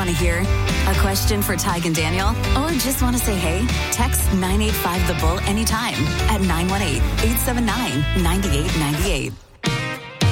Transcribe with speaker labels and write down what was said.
Speaker 1: want to hear? A question for Tig and Daniel? Or just want to say hey? Text 985 The Bull anytime at 918-879-9898.